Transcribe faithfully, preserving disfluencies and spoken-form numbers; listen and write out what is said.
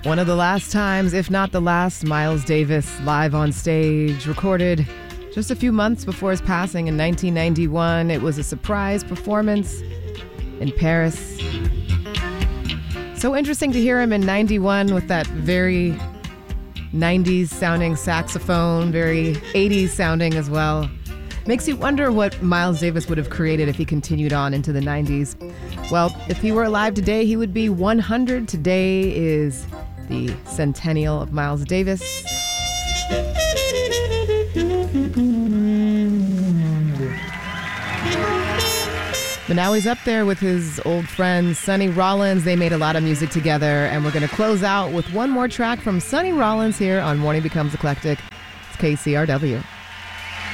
One of the last times, if not the last, Miles Davis live on stage, recorded just a few months before his passing in nineteen ninety-one. It was a surprise performance in Paris. So interesting to hear him in ninety-one with that very nineties sounding saxophone, very eighties sounding as well. Makes you wonder what Miles Davis would have created if he continued on into the nineties. Well, if he were alive today, he would be one hundred. Today is the centennial of Miles Davis. But now he's up there with his old friend Sonny Rollins. They made a lot of music together, and we're going to close out with one more track from Sonny Rollins here on Morning Becomes Eclectic. It's K C R W.